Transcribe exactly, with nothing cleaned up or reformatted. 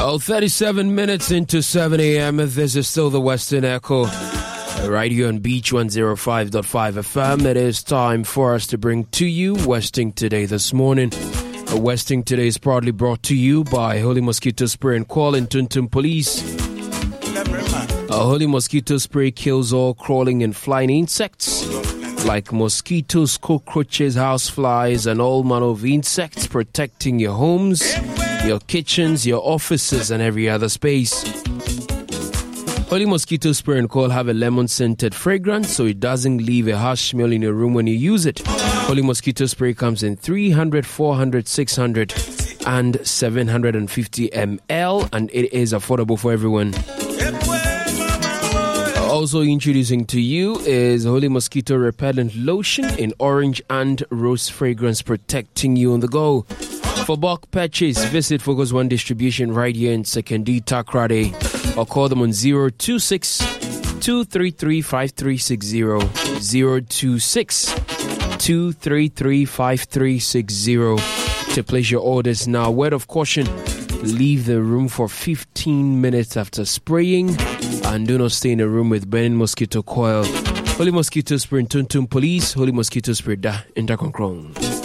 Oh, thirty-seven minutes into seven a.m. This is still the Western Echo. Right here on Beach one oh five point five F M. It is time for us to bring to you Westing Today this morning. Westing Today is proudly brought to you by Holy Mosquito Spray and Coil and Tuntum Police. A Holy Mosquito Spray kills all crawling and flying insects like mosquitoes, cockroaches, houseflies, and all manner of insects, protecting your homes, your kitchens, your offices, and every other space. Holy Mosquito Spray and Coil have a lemon-scented fragrance, so it doesn't leave a harsh smell in your room when you use it. Holy Mosquito Spray comes in three hundred, four hundred, six hundred, and seven hundred fifty milliliters, and it is affordable for everyone. Also introducing to you is Holy Mosquito Repellent Lotion in orange and rose fragrance, protecting you on the go. For bulk purchase, visit Focus One Distribution right here in Second D Takrade, or call them on zero two six, two three three, five three six zero, zero two six, two three three, five three six zero to place your orders now. Word of caution, leave the room for fifteen minutes after spraying, and do not stay in a room with burning mosquito coil. Holy Mosquito Spray and Tuntum Police, Holy Mosquito Spray da Interconcron.